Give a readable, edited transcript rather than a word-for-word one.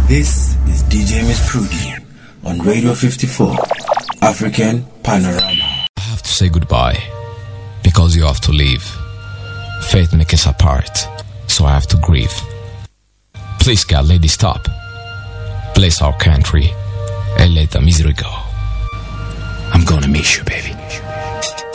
This is DJ Miss Prudy on Radio 54, African Panorama. I have to say goodbye because you have to leave. Fate makes us apart, so I have to grieve. Please God, lady, stop. Bless our country and let the misery go. I'm gonna miss you, baby.